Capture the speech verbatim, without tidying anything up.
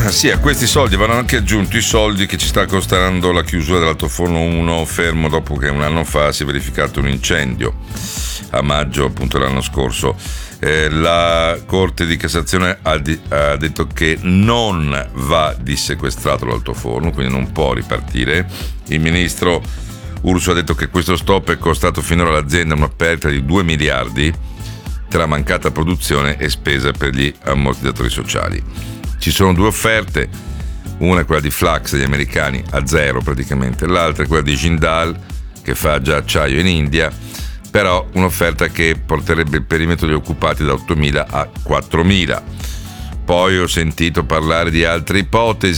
Sì, a questi soldi vanno anche aggiunti i soldi che ci sta costando la chiusura dell'altoforno uno fermo dopo che un anno fa si è verificato un incendio a maggio appunto l'anno scorso. Eh, la Corte di Cassazione ha, di, ha detto che non va dissequestrato l'altoforno, quindi non può ripartire. Il ministro Urso ha detto che questo stop è costato finora all'azienda una perdita di due miliardi tra mancata produzione e spesa per gli ammortizzatori sociali. Ci sono due offerte, una è quella di Flux degli americani a zero praticamente, l'altra è quella di Jindal che fa già acciaio in India, però un'offerta che porterebbe il perimetro degli occupati da ottomila a quattromila. Poi ho sentito parlare di altre ipotesi.